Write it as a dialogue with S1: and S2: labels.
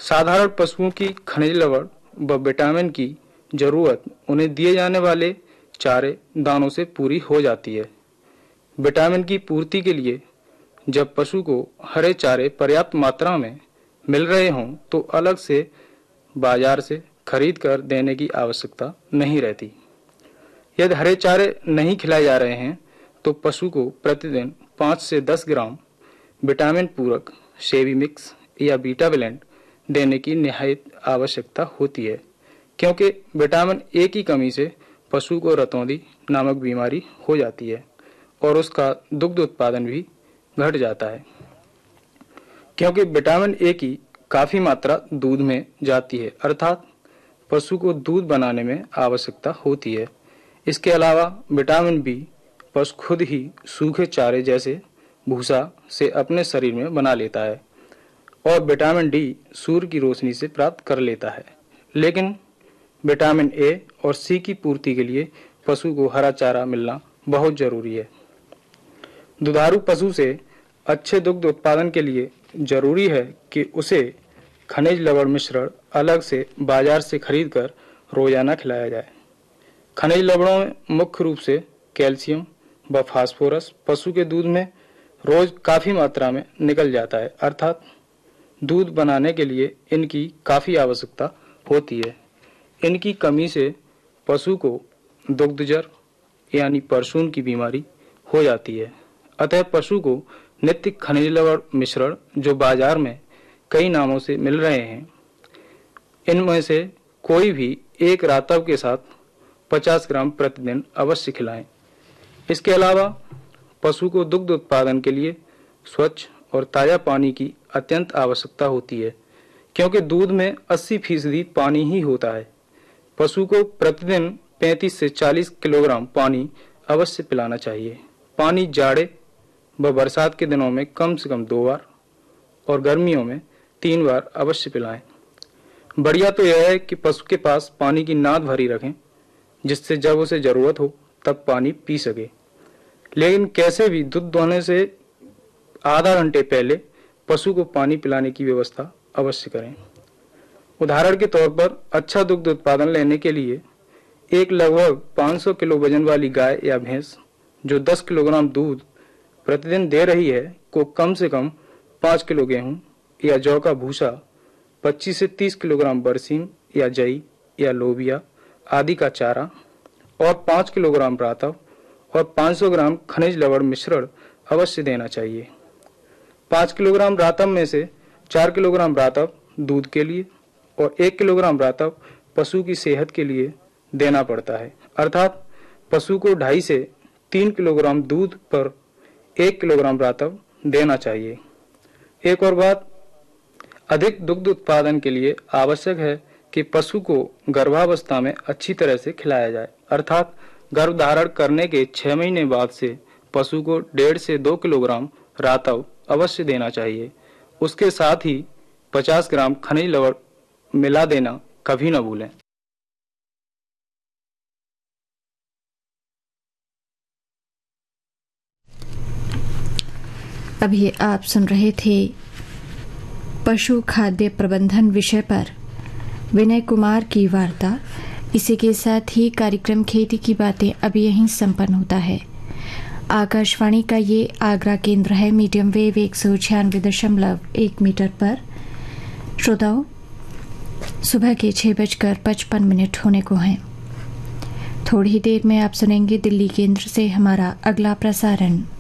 S1: साधारण पशुओं की खनिज लवण व विटामिन की जरूरत उन्हें दिए जाने वाले चारे दानों से पूरी हो जाती है। विटामिन की पूर्ति के लिए जब पशु को हरे चारे पर्याप्त मात्रा में मिल रहे हों तो अलग से बाजार से खरीद कर देने की आवश्यकता नहीं रहती। यदि हरे चारे नहीं खिलाए जा रहे हैं तो पशु को प्रतिदिन 5 से 10 ग्राम विटामिन पूरक सेवी मिक्स या बीटा बैलेंट देने की निहायत आवश्यकता होती है, क्योंकि विटामिन ए की कमी से पशु को रतौंधी नामक बीमारी हो जाती है और उसका दुग्ध उत्पादन भी घट जाता है, क्योंकि विटामिन ए की काफी मात्रा दूध में जाती है, अर्थात पशु को दूध बनाने में आवश्यकता होती है। इसके अलावा विटामिन बी पशु खुद ही सूखे चारे जैसे भूसा से अपने शरीर में बना लेता है और विटामिन डी सूर्य की रोशनी से प्राप्त कर लेता है। लेकिन विटामिन ए और सी की पूर्ति के लिए पशु को हरा चारा मिलना बहुत जरूरी है। दुधारू पशु से अच्छे दुग्ध उत्पादन के लिए जरूरी है कि उसे खनिज लवण मिश्रण अलग से बाजार से खरीदकर रोजाना खिलाया जाए। खनिज लवणों में मुख्य रूप से कैल्शियम व फास्फोरस पशु के दूध में रोज काफी मात्रा में निकल जाता है, अर्थात दूध बनाने के लिए इनकी काफी आवश्यकता होती है। इनकी कमी से पशु को दुग्धजर यानी परसून की बीमारी हो जाती है। अतः पशु को नित्य खनिज लवण मिश्रण जो बाजार में कई नामों से मिल रहे हैं, इनमें से कोई भी एक रातव के साथ 50 ग्राम प्रतिदिन अवश्य खिलाएं। इसके अलावा पशु को दुग्ध उत्पादन के लिए स्वच्छ और ताजा पानी की अत्यंत आवश्यकता होती है, क्योंकि दूध में 80% पानी ही होता है। पशु को प्रतिदिन 35 से 40 किलोग्राम पानी अवश्य पिलाना चाहिए। पानी जाड़े व बरसात के दिनों में कम से कम 2 बार और गर्मियों में 3 बार अवश्य पिलाएं। बढ़िया तो यह है कि पशु के पास पानी की नाद भरी रखें, जिससे जब उसे जरूरत हो तब पानी पी सके। लेकिन कैसे भी दूध दोहने से आधा घंटे पहले पशु को पानी पिलाने की व्यवस्था अवश्य करें। उदाहरण के तौर पर अच्छा दुग्ध उत्पादन लेने के लिए एक लगभग 500 किलो वजन वाली गाय या भैंस जो 10 किलोग्राम दूध प्रतिदिन दे रही है को कम से कम 5 किलो गेहूं या जौ का भूसा, 25 से 30 किलोग्राम बरसीम या जई या लोबिया आदि का चारा और 5 किलोग्राम रातव और 500 ग्राम खनिज लवण मिश्रण अवश्य देना चाहिए। 5 किलोग्राम रातव में से 4 किलोग्राम रातव दूध के लिए और 1 किलोग्राम रातव पशु की सेहत के लिए देना पड़ता है, अर्थात पशु को 2.5 से 3 किलोग्राम दूध पर 1 किलोग्राम रातव देना चाहिए। एक और बात, अधिक दुग्ध उत्पादन के लिए आवश्यक है कि पशु को गर्भावस्था में अच्छी तरह से खिलाया जाए, अर्थात गर्भधारण करने के 6 महीने बाद से पशु को 1.5 से 2 किलोग्राम रातव अवश्य देना चाहिए। उसके साथ ही 50 ग्राम खनिज लवण मिला देना कभी न भूलें।
S2: अभी आप सुन रहे थे पशु खाद्य प्रबंधन विषय पर विनय कुमार की वार्ता। इसी के साथ ही कार्यक्रम खेती की बातें अब यहीं संपन्न होता है। आकाशवाणी का ये आगरा केंद्र है। मीडियम वेव 196.1 मीटर पर। श्रोताओं, सुबह के 6:55 होने को हैं। थोड़ी ही देर में आप सुनेंगे दिल्ली केंद्र से हमारा अगला प्रसारण।